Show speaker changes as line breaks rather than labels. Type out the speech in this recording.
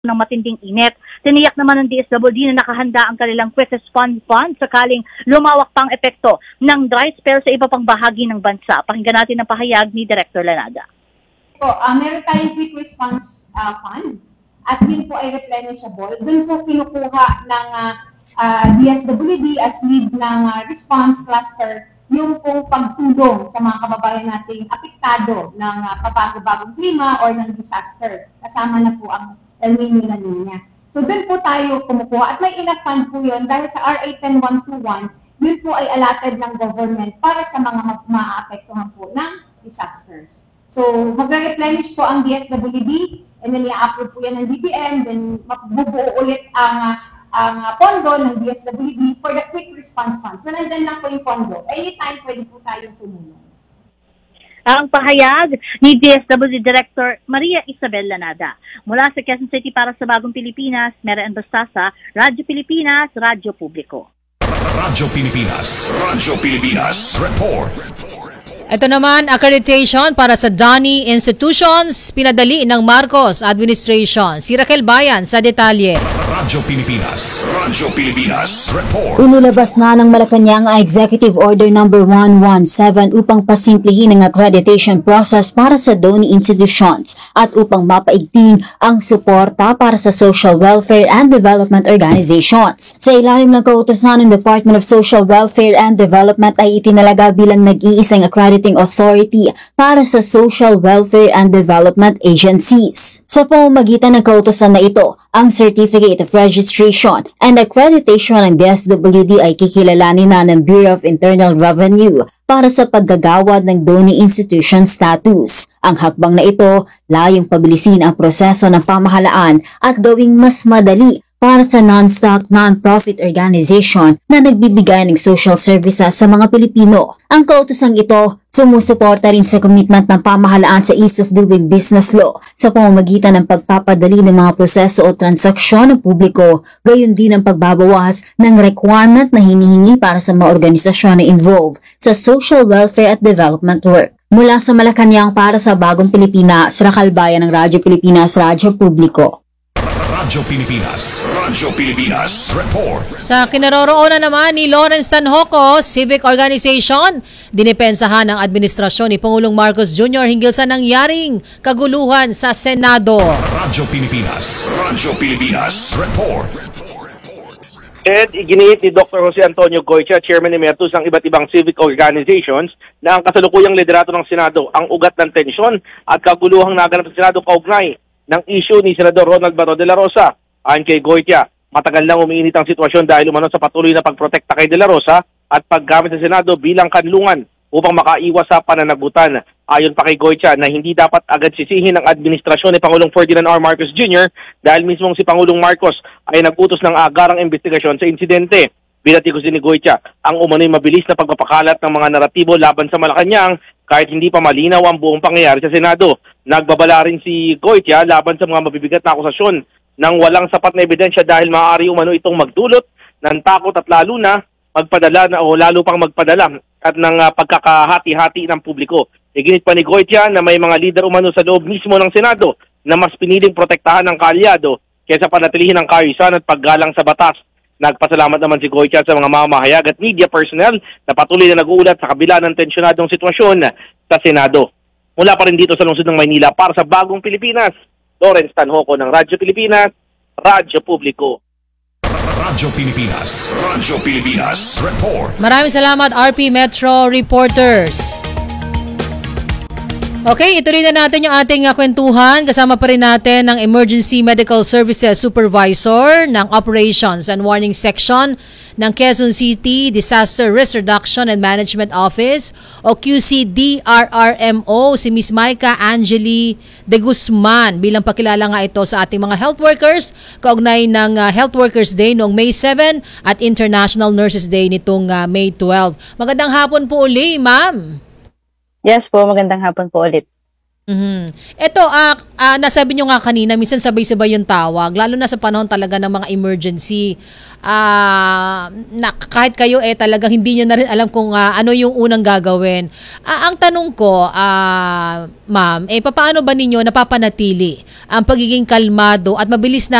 ng matinding init. Tiniyak naman ng DSWD na nakahanda ang kanilang quick response fund sakaling lumawak pang epekto ng dry spell sa iba pang bahagi ng bansa. Pakinggan natin ang pahayag ni Director Lanada.
Meron tayong quick response fund at yun po ay replenishable. Doon po kinukuha ng DSWD as lead ng response cluster yung pong pagtulong sa mga kababayan nating apektado ng pabago-bagong klima or ng disaster. Kasama na po ang El Niño La Niña. So doon po tayo kumukuha at may enough fund po yun dahil sa RA 10121, yun po ay allotted ng government para sa mga maapektuhan po ng disasters. So magre-replenish po ang DSWD and then i-approve po yan ng DBM, then mabubuo ulit ang pondo ng DSWD for the quick response fund. So nandyan lang po yung pondo. Anytime pwede po tayong tumulong.
Ang pahayag ni DSWD Director Maria Isabel Lanada. Mula sa Quezon City para sa Bagong Pilipinas, Mera Bastasa, Radyo Pilipinas, Radyo Publiko.
Radyo Pilipinas, report.
Ito naman, accreditation para sa DONI institutions, pinadali ng Marcos Administration. Si Raquel Bayan sa detalye.
Radyo Pilipinas, report.
Inilabas na ng Malacanang ang Executive Order No. 117 upang pasimplihin ang accreditation process para sa DONI institutions at upang mapaigting ang suporta para sa social welfare and development organizations. Sa ilalim ng kautusan ng Department of Social Welfare and Development ay itinalaga bilang nag-iisang accrediting authority para sa social welfare and development agencies. Sa pamamagitan ng kautusan na ito, ang Certificate of Registration and Accreditation ng DSWD ay kikilalanin na ng Bureau of Internal Revenue para sa paggagawad ng DONI institution status. Ang hakbang na ito, layong pabilisin ang proseso ng pamahalaan at gawing mas madali para sa non-stock, non-profit organization na nagbibigay ng social services sa mga Pilipino. Ang kautosang ito, sumusuporta rin sa commitment ng pamahalaan sa ease of doing business law sa pamamagitan ng pagpapadali ng mga proseso o transaksyon ng publiko, gayon din ang pagbabawas ng requirement na hinihingi para sa mga organisasyon na involved sa social welfare at development work. Mula sa Malacanang para sa Bagong Pilipinas, Raquel Bayan ng Radyo Pilipinas, Radyo Publiko.
Radyo Pilipinas, report.
Sa kinaroroonan naman ni Lawrence Tanhoco, Civic Organization, dinipensahan ng administrasyon ni Pangulong Marcos Jr. hinggil sa nangyaring kaguluhan sa Senado.
Radyo Pilipinas, report.
Iginiit ni Dr. Jose Antonio Goycia, Chairman Emeritus ng iba't ibang civic organizations, na ang kasalukuyang liderato ng Senado ang ugat ng tensyon at kaguluhang naganap sa Senado kaugnay ng issue ni Senador Ronald Bato de la Rosa. Ayon kay Goycia, matagal nang umiinit ang sitwasyon dahil umano sa patuloy na pagprotekta kay de la Rosa at paggamit sa Senado bilang kanlungan upang makaiwas sa pananagutan. Ayon pa kay Goycia na hindi dapat agad sisihin ng administrasyon ni Pangulong Ferdinand R. Marcos Jr. dahil mismong si Pangulong Marcos ay nagutos ng agarang investigasyon sa insidente. Binatikos din ni Goycia ang umano'y mabilis na pagpapakalat ng mga naratibo laban sa Malacanang kahit hindi pa malinaw ang buong pangyayari sa Senado. Nagbabala rin si Goycia laban sa mga mabibigat na akusasyon ng walang sapat na ebidensya dahil maaari umano itong magdulot ng takot at lalo pang magpadala at ng pagkakahati-hati ng publiko. Iginit pa ni Goycia na may mga lider umano sa loob mismo ng Senado na mas piniling protektahan ng kaalyado kaysa panatilihin ang kaayusan at paggalang sa batas. Nagpasalamat naman si Goycia sa mga mamahayag at media personnel na patuloy na nag-uulat sa kabila ng tensyonadong sitwasyon sa Senado. Mula pa rin dito sa lungsod ng Maynila para sa Bagong Pilipinas, Lawrence Tanhoco ng Radyo Pilipinas, Radyo Publiko.
Radyo Pilipinas, report.
Maraming salamat RP Metro reporters. Okay, ituloy na natin yung ating kwentuhan. Kasama pa rin natin ang Emergency Medical Services Supervisor ng Operations and Warning Section ng Quezon City Disaster Risk Reduction and Management Office o QCDRRMO, si Ms. Maika Angeli De Guzman, bilang pakilala nga ito sa ating mga health workers kaugnay ng Health Workers Day noong May 7 at International Nurses Day nitong May 12. Magandang hapon po uli, ma'am.
Yes po, magandang hapon po ulit.
Ito, nasabi nyo nga kanina, minsan sabay-sabay yung tawag, lalo na sa panahon talaga ng mga emergency. Na kahit kayo talagang hindi nyo na rin alam kung ano yung unang gagawin. Ang tanong ko, ma'am, paano ba ninyo napapanatili ang pagiging kalmado at mabilis na